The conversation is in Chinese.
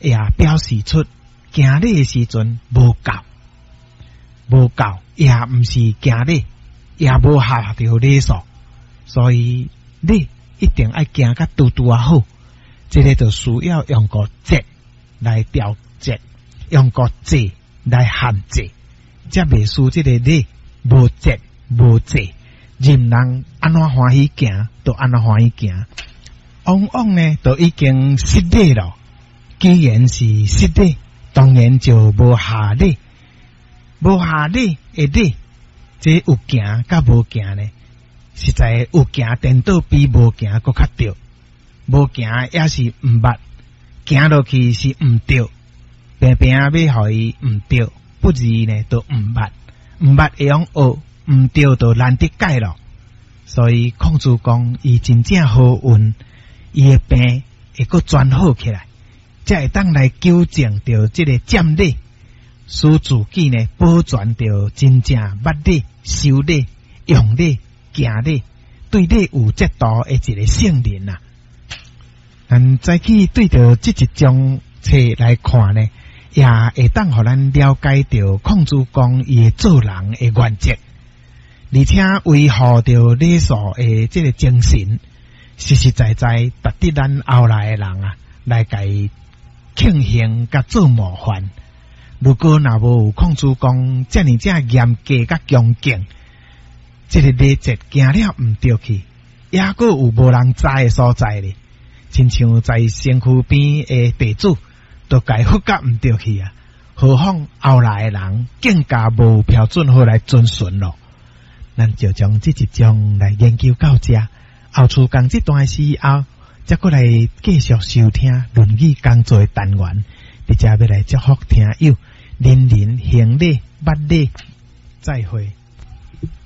也表示出行礼的时阵无够，也毋是行礼，也无下着礼数，所以礼一定要行甲拄拄啊好。这个就需要用个节来调节，用个节来限制，才袂输这个礼无节无制，任人安怎欢喜行就安怎欢喜行。往往呢都已经失礼了，既然是失礼，当然就无下礼，无下礼的礼，这有行甲无行呢？实在有行颠倒比无行搁较对，无行也是毋捌，行落去是毋对，平平要互伊毋对，不如呢都毋捌会用学，毋对就难得改咯。所以孔子讲，伊真正好运。伊的病会阁转好起来，才会当来纠正着这个占礼，使自己呢保全着真正捌礼、修礼、用礼、行礼，对礼有节度的一个圣人啊。咱再去对着这一章册来看呢，也会当互咱了解到孔子讲伊的做人的原则，而且维护着礼数的这个精神。实实在在，值得咱后来的人啊，来甲伊庆幸甲做模范。如果若无有孔子讲遮尔正严格甲恭敬，这个礼节行了毋对去，也阁有无人知的所在咧。亲像在身躯边的地主，都该服甲毋对去啊，何况后来的人更加无标准好来遵循咯。咱就将这一章来研究到这。后厝讲这段时候，再过来继续收听《论语》讲座的单元，直接要来祝福听友人人行礼捌礼，再会。